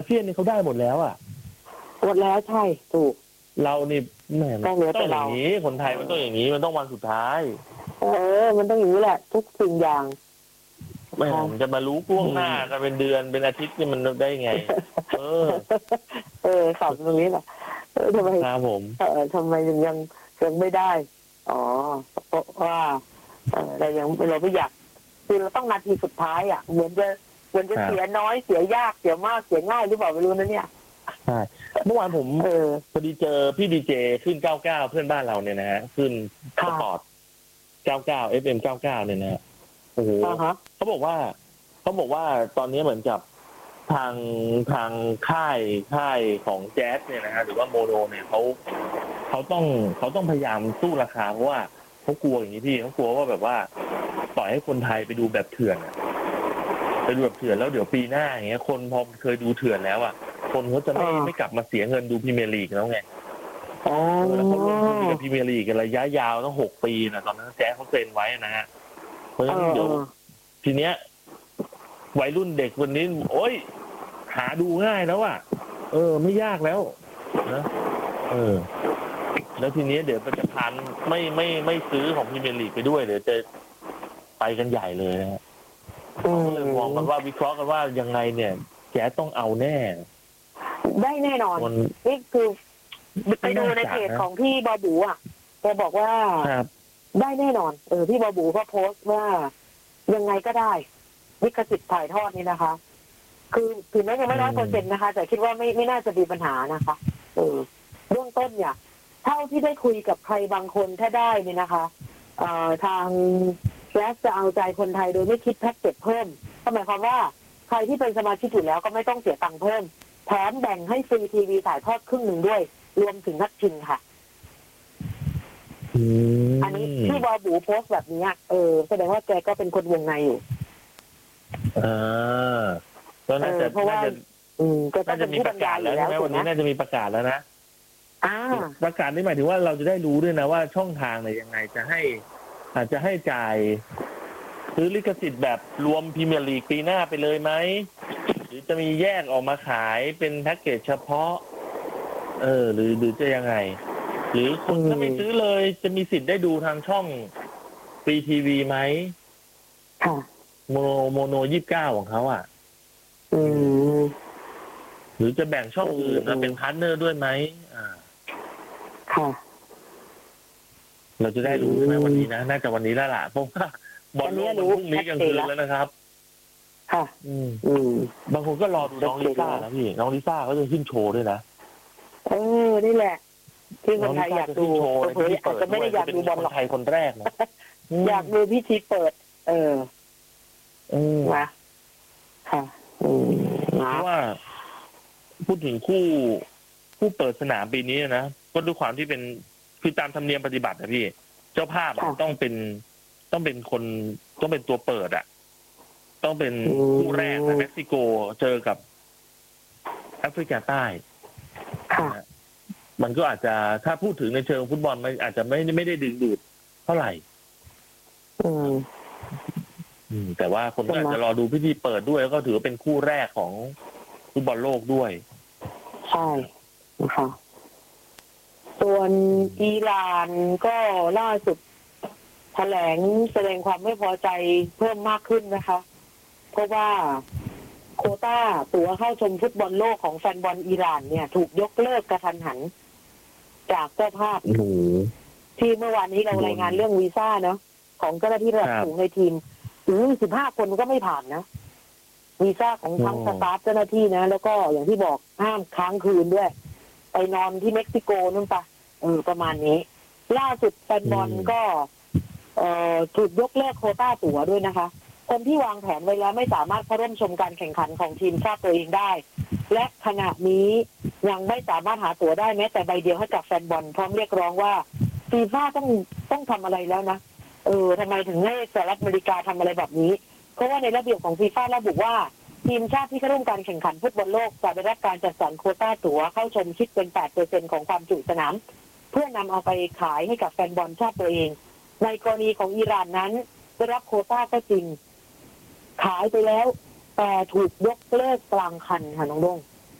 ซียนนี่เขาได้หมดแล้วอ่ะหมดแล้วใช่ถูกเรานี่แหมต้องเหลือต้แต่องอเราย่างนี้คนไทยมันต้องอย่างนี้มันต้องวันสุดท้ายมันต้องอย่างนี้แหละ ทุกสิ่งอย่างไม่จะมารู้ล่วงหน้ากันเป็นเดือนเป็นอาทิตย์นี่มันได้ไงขับตรงนี้แหละทำไมครับผมทำไมยังไม่ได้อ๋อเพราะว่าเราไม่อยากคือเราต้องนาทีสุดท้ายอ่ะเหมือนจะเสียน้อยเสียยากเสียมากเสียง่ายหรือเปล่าไม่รู้นะเนี่ยใช่เมื่อวานผมพอดีเจอพี่ดีเจขึ้น99เพื่อนบ้านเราเนี่ยนะฮะขึ้นสปอร์ต99 FM 99เนี่ยนะโอ้โหเขาบอกว่าตอนนี้เหมือนกับทางค่ายของแจ๊สเนี่ยนะฮะหรือว่าโมโนเนี่ยเขาต้องพยายามสู้ราคาเพราะว่าเขากลัวอย่างนี้พี่เขากลัวว่าแบบว่าปล่อยให้คนไทยไปดูแบบเถื่อนไปดูแบบเถื่อนแล้วเดี๋ยวปีหน้าอย่างเงี้ยคนพอเคยดูเถื่อนแล้วอ่ะคนเขาจะไม่กลับมาเสียเงินดูพรีเมียร์ลีกแล้วไงแล้วเขาลงทุนกับพรีเมียร์ลีกกันระยะยาวตั้ง6 ปีนะตอนนั้นแจ๊สเขาเซ็นไว้นะฮะเพราะฉะนั้นเดี๋ยวทีเนี้ยวัยรุ่นเด็กวันนี้โอ้ยหาดูง่ายแล้วอ่ะไม่ยากแล้วนะแล้วทีนี้เดี๋ยวจะพันไม่ซื้อของพรีเมียร์ลีกไปด้วยเดี๋ยวจะไปกันใหญ่เลยนะฮะก็เลยมองกันว่าวิเคราะห์กันว่ายังไงเนี่ยแกต้องเอาแน่ได้แน่นอนนี่คือไปดูในเพจของพี่บอบูอ่ะแกบอกว่าได้แน่นอนพี่บอบูก็โพสต์ว่ายังไงก็ได้ลิขสิทธิ์ถ่ายทอดนี่นะคะคือถึงแม้ยังไม่100%นะคะแต่คิดว่าไม่น่าจะมีปัญหานะคะเบื้องต้นเนี่ยเท่าที่ได้คุยกับใครบางคนถ้าได้เนี่ยนะคะทางแกสจะเอาใจคนไทยโดยไม่คิดแพ็กเกจเพิ่มก็หมายความว่าใครที่เป็นสมาชิกอยู่แล้วก็ไม่ต้องเสียตังค์เพิ่มแถมแบ่งให้ฟรีทีวีถ่ายทอดครึ่งหนึ่งด้วยรวมถึงนัดชิงค่ะอันนี้ที่บอบูโพสต์แบบนี้แสดงว่าแกก็เป็นคนวงในอยู่ก็น่าจะน่าจะมีประกาศแล้วใช่ไหมวันนี้น่าจะมีประกาศแล้วนะประกาศนี่หมายถึงว่าเราจะได้รู้ด้วยนะว่าช่องทางไหนยังไงอาจจะให้จ่ายซื้อลิขสิทธิ์แบบรวมพรีเมียร์ลีกปีหน้าไปเลยไหมหรือจะมีแยกออกมาขายเป็นแพ็กเกจเฉพาะหรือจะยังไงหรือคนถ้าไม่ซื้อเลยจะมีสิทธิ์ได้ดูทางช่องฟรีทีวีไหมโมโน29ของเขาอ่ะหรือจะแบ่งช่องอื่นเป็นพาร์ทเนอร์ด้วยไหมเราจะได้รู้ใช่ไหมวันนี้นะน่าจะวันนี้แล้วล่ะเพราะว่าบอลโลกพรุ่งนี้กลางคืนแล้วนะครับบางคนก็รอดูน้องลิซ่านะพี่น้องลิซ่าเขาจะขึ้นโชว์ด้วยนะนี่แหละที่คนไทยอยากดูเผยอาจจะไม่ได้อยากดูบอลหรอกไทยคนแรกนะอยากดูพิธีเปิดนะค่ะเพราะว่าพูดถึงคู่เปิดสนามปีนี้นะก็ด้วยความที่เป็นคือตามธรรมเนียมปฏิบัตินะพี่เจ้าภาพต้องเป็นคนต้องเป็นตัวเปิดอ่ะต้องเป็นคู่แรกในเม็กซิโกเจอกับแอฟริกาใต้มันก็อาจจะถ้าพูดถึงในเชิงฟุตบอลมันอาจจะไม่ได้ดึงดูดเท่าไหร่แต่ว่าคนก็อาจจะรอดูพิธีเปิดด้วยแล้วก็ถือว่าเป็นคู่แรกของฟุตบอลโลกด้วยใช่นะคะส่วนอิหร่านก็ล่าสุดแถลงแสดงความไม่พอใจเพิ่มมากขึ้นนะคะเพราะว่าโควต้าตั๋วเข้าชมฟุตบอลโลกของแฟนบอลอิหร่านเนี่ยถูกยกเลิกกระทันหันจากเจ้าภาพที่เมื่อวานนี้เรารายงานเรื่องวีซ่าเนาะของเจ้าหน้าที่ระดับสูงในทีม15 คนก็ไม่ผ่านนะวีซ่าของทั้งสตาฟเจ้าหน้าที่นะแล้วก็อย่างที่บอกห้ามค้างคืนด้วยไปนอนที่เม็กซิโกนู่นปะประมาณนี้ล่าสุดแฟนบอลก็ถูกยกเลิกโควต้าตั๋วด้วยนะคะคนที่วางแผนไว้แล้วไม่สามารถเข้าร่วมชมการแข่งขันของทีมชาติตัวเองได้และขณะนี้ยังไม่สามารถหาตั๋วได้แม้แต่ใบเดียวให้กับแฟนบอลพร้อมเรียกร้องว่าฟีฟ่าต้องทำอะไรแล้วนะทำไมถึงให้สหรัฐอเมริกาทำอะไรแบบนี้เพราะว่าในระเบียบของฟีฟ่าระบุว่าทีมชาติที่เข้าร่วมการแข่งขันฟุตบอลโลกจะได้รับการจัดสรรโควต้าตั๋วเข้าชมคิดเป็น 8% ของความจุสนามเพื่อนำเอาไปขายให้กับแฟนบอลชาติตัวเองในกรณีของอิหร่านนั้นได้รับโควต้าก็จริงขายไปแล้วแต่ถูกยกเลิกกลางคันค่ะน้องดง